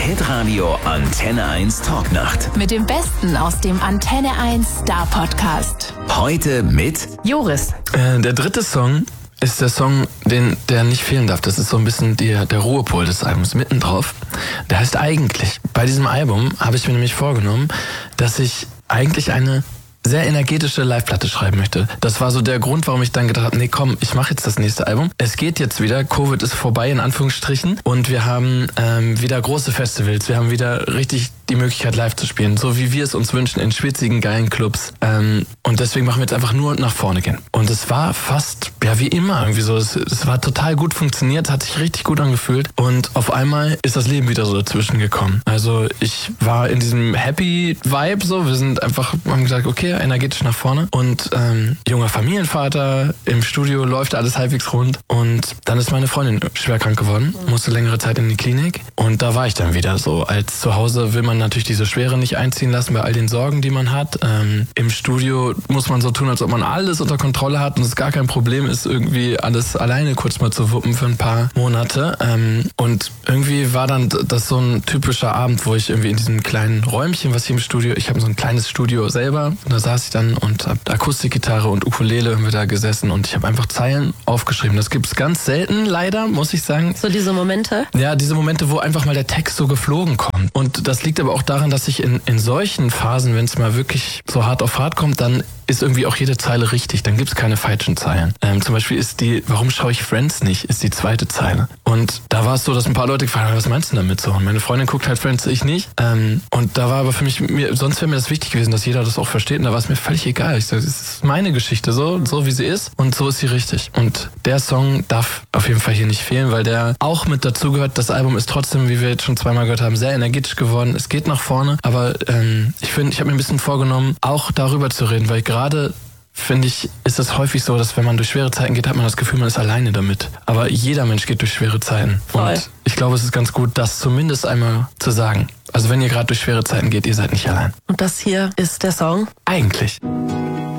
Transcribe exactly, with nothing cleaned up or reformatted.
Hitradio Antenne eins Talknacht. Mit dem Besten aus dem Antenne eins Star Podcast. Heute mit Joris. Äh, der dritte Song ist der Song, den, der nicht fehlen darf. Das ist so ein bisschen die, der Ruhepol des Albums, mittendrauf. Der heißt Eigentlich. Bei diesem Album habe ich mir nämlich vorgenommen, dass ich eigentlich eine sehr energetische Live-Platte schreiben möchte. Das war so der Grund, warum ich dann gedacht habe, nee komm, ich mache jetzt das nächste Album. Es geht jetzt wieder, Covid ist vorbei in Anführungsstrichen und wir haben ähm, wieder große Festivals. Wir haben wieder richtig die Möglichkeit live zu spielen, so wie wir es uns wünschen, in schwitzigen, geilen Clubs. Ähm, und deswegen machen wir jetzt einfach nur nach vorne gehen. Und es war fast, ja wie immer irgendwie so, es, es war total gut funktioniert, hat sich richtig gut angefühlt und auf einmal ist das Leben wieder so dazwischen gekommen. Also ich war in diesem Happy Vibe so, wir sind einfach, haben gesagt, okay, energetisch nach vorne und ähm, junger Familienvater, im Studio läuft alles halbwegs rund und dann ist meine Freundin schwer krank geworden, musste längere Zeit in die Klinik und da war ich dann wieder so, als zu Hause will man natürlich diese Schwere nicht einziehen lassen bei all den Sorgen, die man hat. Ähm, Im Studio muss man so tun, als ob man alles unter Kontrolle hat und es gar kein Problem ist, irgendwie alles alleine kurz mal zu wuppen für ein paar Monate. Ähm, und irgendwie war dann das so ein typischer Abend, wo ich irgendwie in diesem kleinen Räumchen, was hier im Studio, ich habe so ein kleines Studio selber, und da saß ich dann und hab Akustikgitarre und Ukulele haben wir da gesessen und ich habe einfach Zeilen aufgeschrieben. Das gibt's ganz selten, leider, muss ich sagen. So diese Momente? Ja, diese Momente, wo einfach mal der Text so geflogen kommt. Und das liegt aber auch daran, dass ich in, in solchen Phasen, wenn es mal wirklich so hart auf hart kommt, dann ist irgendwie auch jede Zeile richtig. Dann gibt's keine falschen Zeilen. Ähm, zum Beispiel ist die, warum schaue ich Friends nicht, ist die zweite Zeile. Und da war es so, dass ein paar Leute gefragt haben, was meinst du damit so? Und meine Freundin guckt halt Friends, ich nicht. Ähm, und da war aber für mich, mir, sonst wäre mir das wichtig gewesen, dass jeder das auch versteht. Und da war es mir völlig egal. Ich sage, es ist meine Geschichte, so, so wie sie ist. Und so ist sie richtig. Und der Song darf auf jeden Fall hier nicht fehlen, weil der auch mit dazugehört. Das Album ist trotzdem, wie wir jetzt schon zweimal gehört haben, sehr energetisch geworden. Es geht nach vorne. Aber ähm, ich finde, ich habe mir ein bisschen vorgenommen, auch darüber zu reden, weil gerade finde ich, ist es häufig so, dass wenn man durch schwere Zeiten geht, hat man das Gefühl, man ist alleine damit. Aber jeder Mensch geht durch schwere Zeiten. Voll. Und ich glaube, es ist ganz gut, das zumindest einmal zu sagen. Also wenn ihr gerade durch schwere Zeiten geht, ihr seid nicht allein. Und das hier ist der Song? Eigentlich.